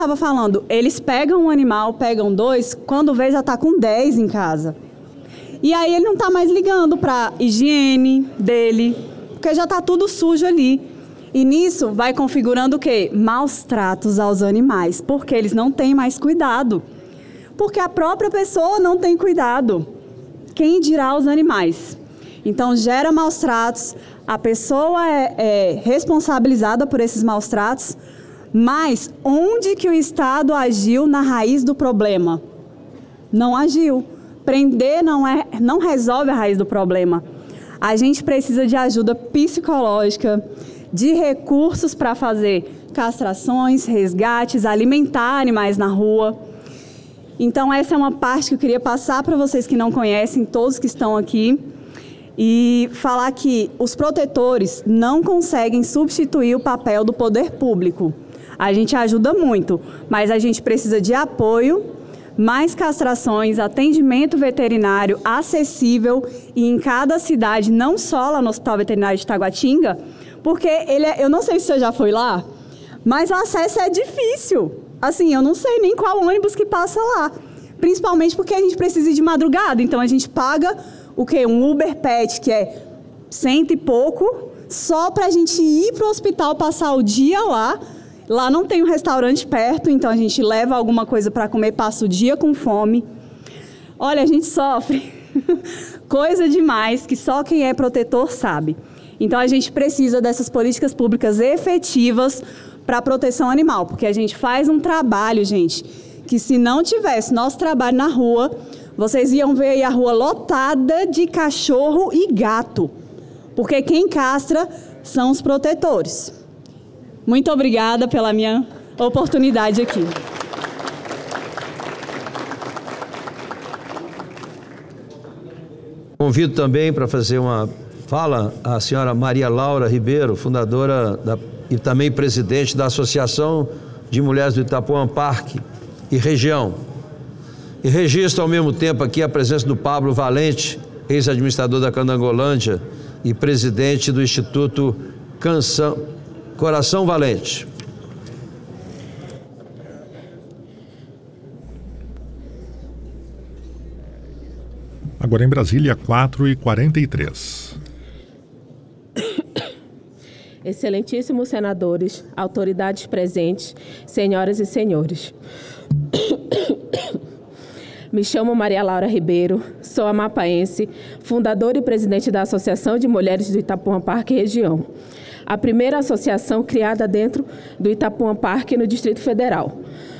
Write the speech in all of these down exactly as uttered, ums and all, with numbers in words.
Estava falando, eles pegam um animal, pegam dois, quando vê já está com dez em casa. E aí ele não está mais ligando para a higiene dele, porque já está tudo sujo ali. E nisso vai configurando o quê? Maus tratos aos animais, porque eles não têm mais cuidado. Porque a própria pessoa não tem cuidado. Quem dirá os animais? Então gera maus tratos, a pessoa é, é responsabilizada por esses maus tratos, mas onde que o Estado agiu na raiz do problema? Não agiu. Prender não, é, não resolve a raiz do problema. A gente precisa de ajuda psicológica, de recursos para fazer castrações, resgates, alimentar animais na rua. Então essa é uma parte que eu queria passar para vocês que não conhecem, todos que estão aqui, e falar que os protetores não conseguem substituir o papel do poder público. A gente ajuda muito, mas a gente precisa de apoio, mais castrações, atendimento veterinário acessível e em cada cidade, não só lá no Hospital Veterinário de Taguatinga, porque ele é, eu não sei se você já foi lá, mas o acesso é difícil. Assim, eu não sei nem qual ônibus que passa lá, principalmente porque a gente precisa ir de madrugada, então a gente paga o quê? Um Uber Pet, que é cento e pouco, só para a gente ir para o hospital, passar o dia lá. Lá não tem um restaurante perto, então a gente leva alguma coisa para comer, passa o dia com fome. Olha, a gente sofre coisa demais que só quem é protetor sabe. Então a gente precisa dessas políticas públicas efetivas para a proteção animal, porque a gente faz um trabalho, gente, que se não tivesse nosso trabalho na rua, vocês iam ver aí a rua lotada de cachorro e gato, porque quem castra são os protetores. Muito obrigada pela minha oportunidade aqui. Convido também para fazer uma fala a senhora Maria Laura Ribeiro, fundadora da, e também presidente da Associação de Mulheres do Itapuã Parque e Região. E registro ao mesmo tempo aqui a presença do Pablo Valente, ex-administrador da Candangolândia e presidente do Instituto Canção, Coração Valente. Agora em Brasília, quatro e quarenta e três. Excelentíssimos senadores, autoridades presentes, senhoras e senhores. Me chamo Maria Laura Ribeiro, sou amapaense, fundadora e presidente da Associação de Mulheres do Itapuã Parque e Região, a primeira associação criada dentro do Itapuã Parque no Distrito Federal.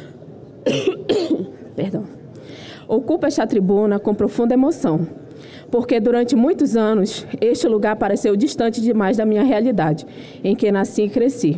Perdão. Ocupo esta tribuna com profunda emoção, porque durante muitos anos este lugar pareceu distante demais da minha realidade, em que nasci e cresci.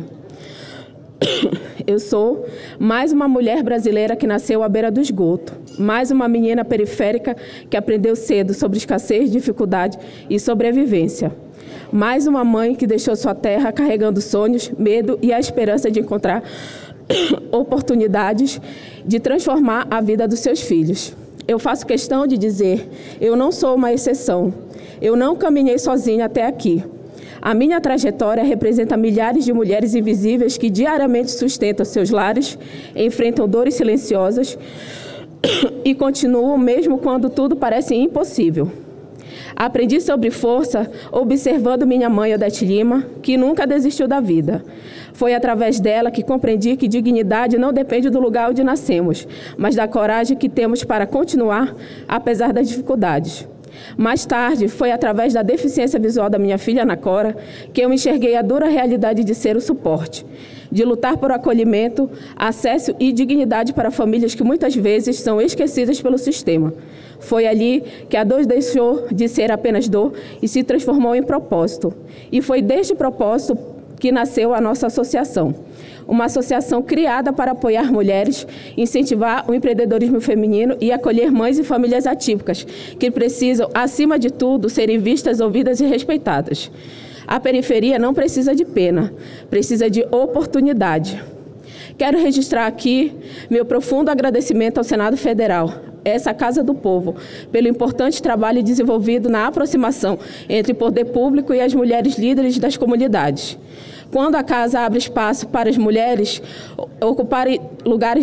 Eu sou mais uma mulher brasileira que nasceu à beira do esgoto, mais uma menina periférica que aprendeu cedo sobre escassez, dificuldade e sobrevivência. Mais uma mãe que deixou sua terra carregando sonhos, medo e a esperança de encontrar oportunidades de transformar a vida dos seus filhos. Eu faço questão de dizer, eu não sou uma exceção. Eu não caminhei sozinha até aqui. A minha trajetória representa milhares de mulheres invisíveis que diariamente sustentam seus lares, enfrentam dores silenciosas e continuam mesmo quando tudo parece impossível. Aprendi sobre força observando minha mãe, Odete Lima, que nunca desistiu da vida. Foi através dela que compreendi que dignidade não depende do lugar onde nascemos, mas da coragem que temos para continuar, apesar das dificuldades. Mais tarde, foi através da deficiência visual da minha filha, Ana Cora, que eu enxerguei a dura realidade de ser o suporte, de lutar por acolhimento, acesso e dignidade para famílias que muitas vezes são esquecidas pelo sistema. Foi ali que a dor deixou de ser apenas dor e se transformou em propósito. E foi deste propósito que nasceu a nossa associação. Uma associação criada para apoiar mulheres, incentivar o empreendedorismo feminino e acolher mães e famílias atípicas, que precisam, acima de tudo, serem vistas, ouvidas e respeitadas. A periferia não precisa de pena, precisa de oportunidade. Quero registrar aqui meu profundo agradecimento ao Senado Federal, essa Casa do Povo, pelo importante trabalho desenvolvido na aproximação entre o poder público e as mulheres líderes das comunidades. quando a casa abre espaço para as mulheres ocuparem lugares